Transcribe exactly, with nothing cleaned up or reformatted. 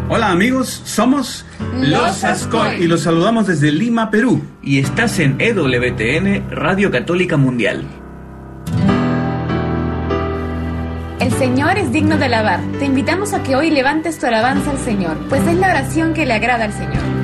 Hola amigos, somos Los Ascoy y los saludamos desde Lima, Perú. Y estás en E W T N, Radio Católica Mundial. El Señor es digno de alabar. Te invitamos a que hoy levantes tu alabanza al Señor, pues es la oración que le agrada al Señor.